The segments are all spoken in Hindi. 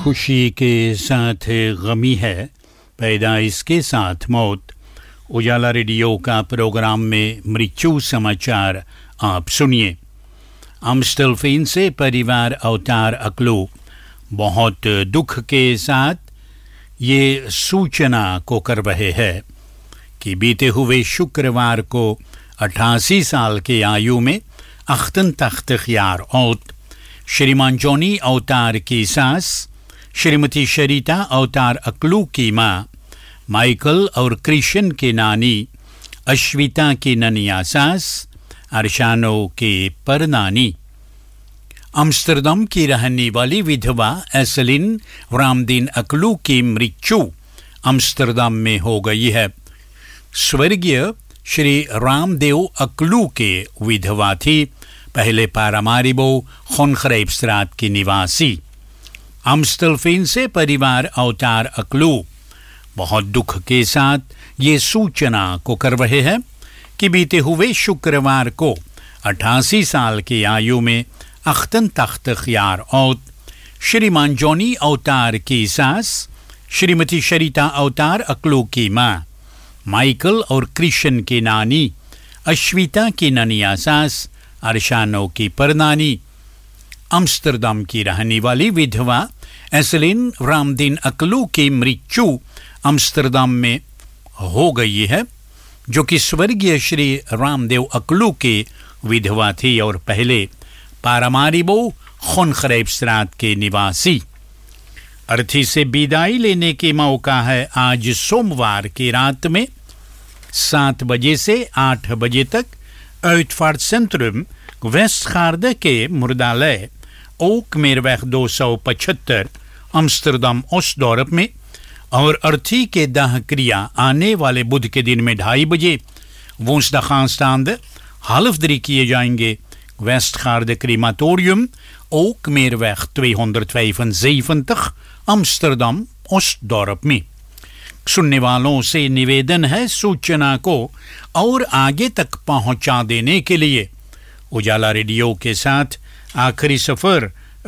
खुशी के साथ गमी है, पैदाइश के साथ मौत। उजाला रेडियो का प्रोग्राम में मृत्यु समाचार आप सुनिए। अम्स्टलफेन से परिवार अवतार अकलू बहुत दुख के साथ ये सूचना को कर रहे हैं कि बीते हुए शुक्रवार को 88 साल के आयु में अख्तन तख्त ख्यार औत श्रीमान जॉनी अवतार की सास श्रीमती शरीता अवतार अकलू की माँ, माइकल और क्रिशन के नानी अश्विता की ननिया सास, अरशानो के परनानी। अम्स्टरडम की रहने वाली विधवा एसलिन रामदीन अकलू की मृत्यु अम्स्टरडम में हो गई है। स्वर्गीय श्री रामदेव अकलू के विधवा थी, पहले पारामारिबो खोनखरेबस्रात की निवासी। अम्स्टलफेन से परिवार अवतार अकलू बहुत दुख के साथ ये सूचना को कर रहे हैं कि बीते हुए शुक्रवार को 88 साल की आयु में अख्तन तख्त ख्यार औत श्रीमान जॉनी अवतार की सास श्रीमती शरीता अवतार अकलू की माँ, माइकल और क्रिशन की नानी अश्विता की ननिया सास, अरशानो की परनानी। अम्स्टरडम की रहने वाली विधवा एसलिन रामदीन अकलू की मृत्यु अम्स्टरडम में हो गई है, जो कि स्वर्गीय श्री रामदेव अकलू के विधवा थी और पहले पारामारिबो खोनखरेबस्रात के निवासी। अर्थी से विदाई लेने के मौका है आज सोमवार की रात में 7 बजे से 8 बजे तक Uitvaartcentrum Westgaarde के मुर्दालय ओकमेरweg 275 अम्स्टरडम ओस्टडोर्प में और अर्थी के दाह क्रिया आने वाले बुध के दिन में 2:30 बजे woensdagavond half-3 किए जाएंगे। Westgaarde क्रीमाटोरियम ओकमेरweg 275 अम्स्टरडम ओस्टडोर्प में। सुनने वालों से निवेदन है, सूचना को और आगे तक पहुंचा देने के लिए उजाला रेडियो के साथ आखिरी सफर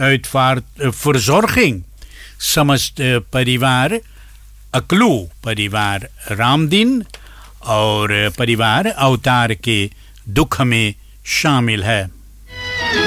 verzorging समस्त परिवार अकलू, परिवार रामदीन और परिवार अवतार के दुख में शामिल है।